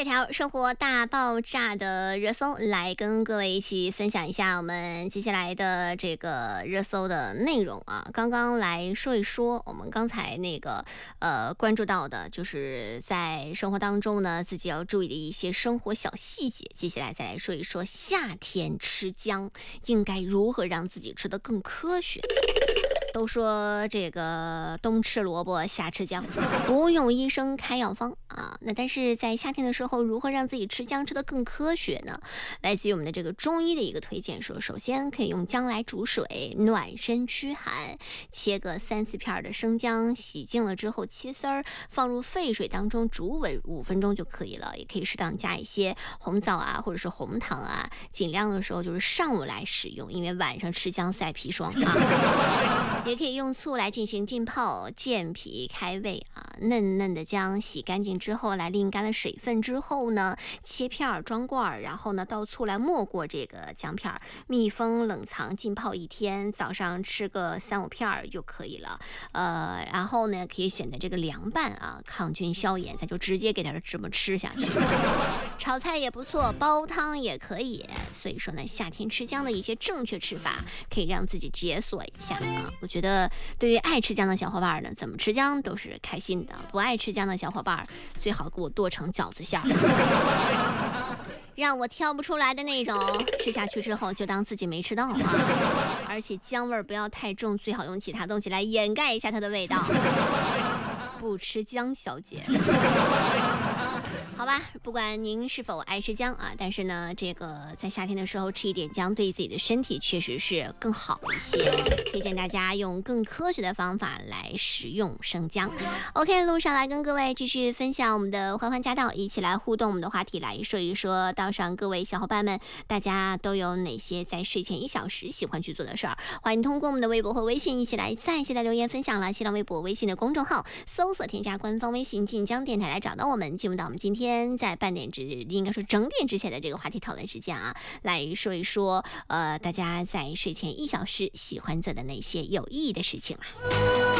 下条生活大爆炸的热搜，来跟各位一起分享一下我们接下来的这个热搜的内容啊。刚刚来说一说我们刚才那个关注到的，就是在生活当中呢自己要注意的一些生活小细节。接下来再来说一说夏天吃姜应该如何让自己吃得更科学。都说这个冬吃萝卜夏吃姜，不用医生开药方啊。那但是在夏天的时候，如何让自己吃姜吃得更科学呢？来自于我们的这个中医的一个推荐说，首先可以用姜来煮水，暖身驱寒，切个3-4片的生姜，洗净了之后切丝儿，放入沸水当中煮稳5分钟就可以了。也可以适当加一些红枣啊，或者是红糖啊，尽量的时候就是上午来使用，因为晚上吃姜晒砒霜啊。也可以用醋来进行浸泡，健脾开胃啊。嫩嫩的姜洗干净之后，来沥干了水分之后呢，切片装罐，然后呢倒醋来没过这个姜片，密封冷藏浸泡1天，早上吃个3-5片就可以了。然后呢可以选择这个凉拌啊，抗菌消炎，咱就直接给它这么吃下去。炒菜也不错，煲汤也可以。所以说呢，夏天吃姜的一些正确吃法，可以让自己解锁一下啊。我觉得对于爱吃姜的小伙伴呢，怎么吃姜都是开心的；不爱吃姜的小伙伴，最好给我剁成饺子馅儿，让我挑不出来的那种。吃下去之后就当自己没吃到啊！而且姜味儿不要太重，最好用其他东西来掩盖一下它的味道。不吃姜小姐。好吧，不管您是否爱吃姜啊，但是呢，这个在夏天的时候吃一点姜，对自己的身体确实是更好一些。推荐大家用更科学的方法来食用生姜。OK， 路上来跟各位继续分享我们的欢欢家道，一起来互动我们的话题，来说一说道上各位小伙伴们，大家都有哪些在睡前1小时喜欢去做的事儿？欢迎通过我们的微博和微信一起来在线的留言分享了。新浪微博、微信的公众号搜索添加官方微信晋江电台来找到我们，进入到我们今天在半点应该说整点之前的这个话题讨论时间啊，来说一说大家在睡前1小时喜欢做的那些有意义的事情啊。